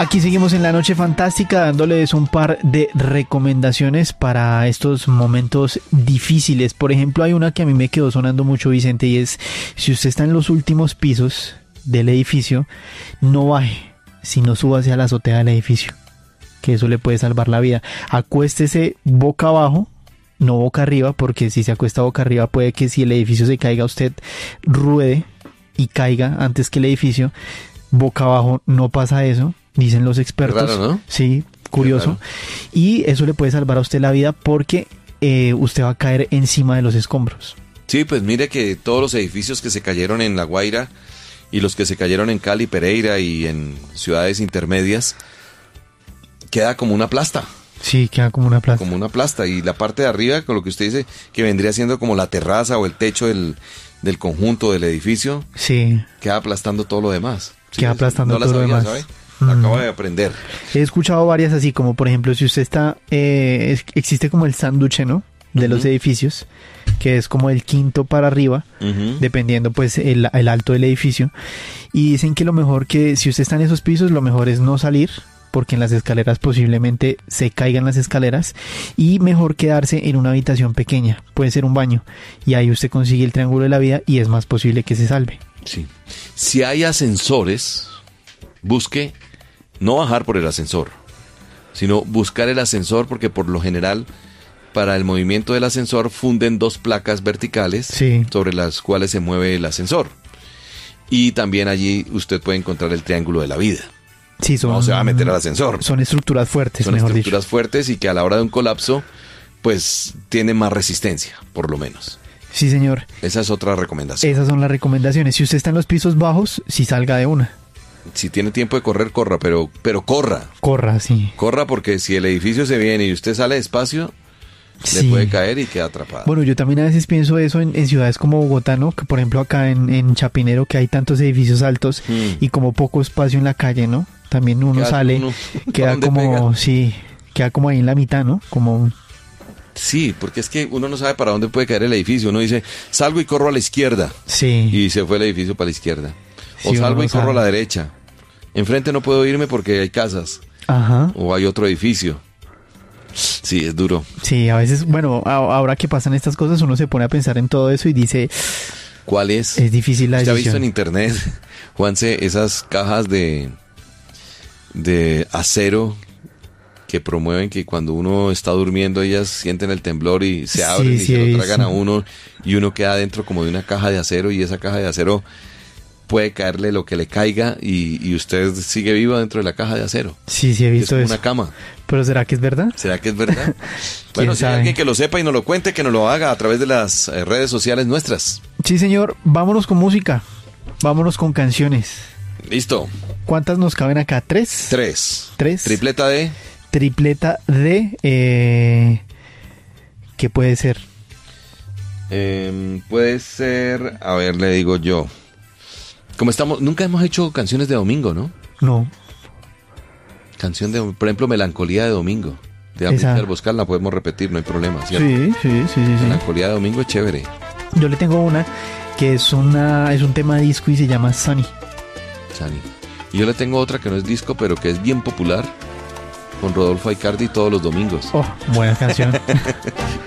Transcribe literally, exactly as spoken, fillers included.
Aquí seguimos en la noche fantástica dándoles un par de recomendaciones para estos momentos difíciles. Por ejemplo, hay una que a mí me quedó sonando mucho, Vicente, y es: si usted está en los últimos pisos del edificio, no baje, sino súbase a la azotea del edificio, que eso le puede salvar la vida. Acuéstese boca abajo, no boca arriba, porque si se acuesta boca arriba puede que si el edificio se caiga usted ruede y caiga antes que el edificio. Boca abajo no pasa eso, dicen los expertos. Raro, ¿no? Sí, curioso. Y eso le puede salvar a usted la vida porque eh, usted va a caer encima de los escombros. Sí, pues mire que todos los edificios que se cayeron en La Guaira y los que se cayeron en Cali, Pereira y en ciudades intermedias, queda como una plasta. Sí, queda como una plasta. Como una plasta. Y la parte de arriba, con lo que usted dice, que vendría siendo como la terraza o el techo del, del conjunto del edificio, sí, queda aplastando todo lo demás. Sí, queda aplastando no todo sabía, lo demás. ¿sabe? La acabo de aprender. He escuchado varias así, como por ejemplo, si usted está, eh, es, existe como el sándwich, ¿no? De uh-huh. los edificios, que es como el quinto para arriba, uh-huh. dependiendo pues el, el alto del edificio. Y dicen que lo mejor que, si usted está en esos pisos, lo mejor es no salir, porque en las escaleras posiblemente se caigan las escaleras, y mejor quedarse en una habitación pequeña, puede ser un baño, y ahí usted consigue el triángulo de la vida y es más posible que se salve. Sí. Si hay ascensores, busque no bajar por el ascensor, sino buscar el ascensor, porque por lo general para el movimiento del ascensor funden dos placas verticales sí. sobre las cuales se mueve el ascensor. Y también allí usted puede encontrar el triángulo de la vida. Sí, son, no se va a meter al ascensor. Son estructuras fuertes, Son mejor estructuras dicho. fuertes y que a la hora de un colapso, pues tiene más resistencia, por lo menos. Sí, señor. Esa es otra recomendación. Esas son las recomendaciones. Si usted está en los pisos bajos, sí salga de una. Si tiene tiempo de correr, corra, pero, pero corra. Corra, sí. Corra, porque si el edificio se viene y usted sale despacio, sí. le puede caer y queda atrapado. Bueno, yo también a veces pienso eso en, en ciudades como Bogotá, ¿no? Que por ejemplo acá en, en Chapinero, que hay tantos edificios altos hmm. y como poco espacio en la calle, ¿no? También uno queda sale, uno, queda como, pega? sí, queda como ahí en la mitad, ¿no? Como... Sí, porque es que uno no sabe para dónde puede caer el edificio. Uno dice, salgo y corro a la izquierda. Sí. Y se fue el edificio para la izquierda. O sí, salgo no y corro sabe. a la derecha. Enfrente no puedo irme porque hay casas. Ajá. O hay otro edificio. Sí, es duro. Sí, a veces, bueno, a, ahora que pasan estas cosas, uno se pone a pensar en todo eso y dice... ¿Cuál es? Es difícil la decisión. ¿Usted ha visto en internet, Juanse, esas cajas de, de acero que promueven que cuando uno está durmiendo ellas sienten el temblor y se abren sí, y sí, se lo tragan sí. a uno y uno queda dentro como de una caja de acero y esa caja de acero puede caerle lo que le caiga y, y usted sigue vivo dentro de la caja de acero? Sí, sí he visto es eso. Una cama. ¿Pero será que es verdad? ¿Será que es verdad? Bueno, si hay alguien que lo sepa y nos lo cuente, que nos lo haga a través de las eh, redes sociales nuestras. Sí, señor. Vámonos con música. Vámonos con canciones. Listo. ¿Cuántas nos caben acá? ¿Tres? Tres. ¿Tres? Tripleta de... Tripleta de... Eh, ¿Qué puede ser? Eh, puede ser... A ver, le digo yo. Como estamos... Nunca hemos hecho canciones de domingo, ¿no? No. Canción de... Por ejemplo, Melancolía de Domingo. De Amílcar Boscal la podemos repetir, no hay problema, ¿cierto? Sí, sí, sí, sí, sí. Melancolía de Domingo es chévere. Yo le tengo una que es una es un tema de disco y se llama Sunny. Sunny. Y yo le tengo otra que no es disco, pero que es bien popular, con Rodolfo Aicardi todos los domingos. Oh, buena canción.